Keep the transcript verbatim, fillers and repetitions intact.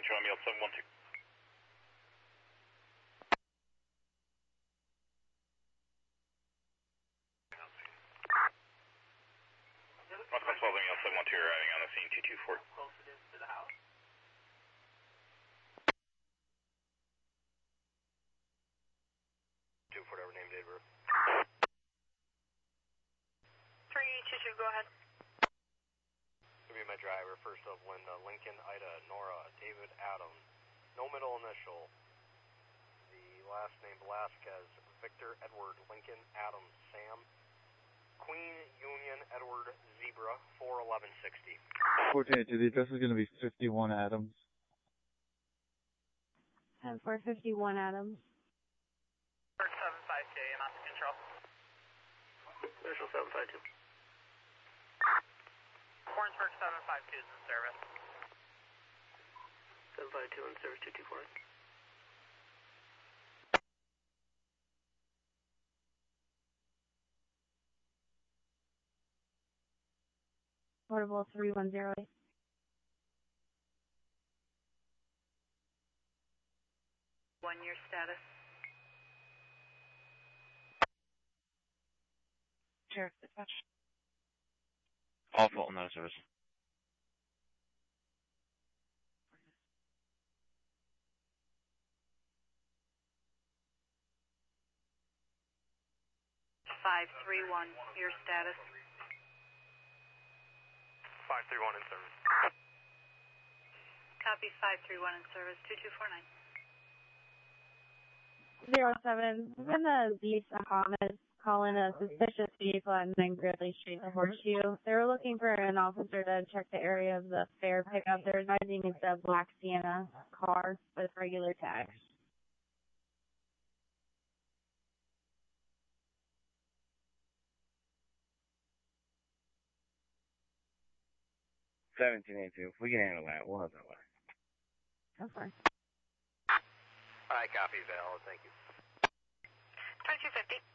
control meal seven one two. Northwest twelve meal seven one two arriving on the scene two two four. How close it is to the house? two whatever name Dave Ruth. three two two, go ahead. Give me my driver, first of Linda, Lincoln, Ida, Nora, David, Adam. No middle initial. The last name Velasquez, Victor, Edward, Lincoln, Adam, Sam. Queen, Union, Edward, Zebra, four eleven sixty. fourteen eighty, the address is going to be fifty-one Adams. ten four fifty-one Adams. seven five two, you're not in control. Initial seven five two. Warrensburg seven five two is in service. seven five two in service two two four. Portable three one zero eight. One year status. Sheriff dispatch. All fault, not a service. five three one, your status. five three one in service. Copy five three one in service, two two four nine. Zero seven. I'm gonna be Bahamas calling a suspicious vehicle at nine Gridley Street, the Horseshoe. They were looking for an officer to check the area of the fare pickup. They're advising it's a black Sienna car with regular tags. seventeen eighty-two. If we can handle that, we'll have that way. Go for it. Alright, copy, valid, thank you. twenty-two fifty.